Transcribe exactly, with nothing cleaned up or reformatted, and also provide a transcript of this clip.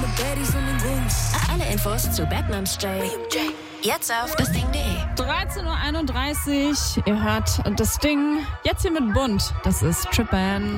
Alle Infos zu Batman's J. Jetzt auf das Ding punkt de. dreizehn Uhr einunddreißig, ihr hört das Ding jetzt hier mit Bunt. Das ist Tripan.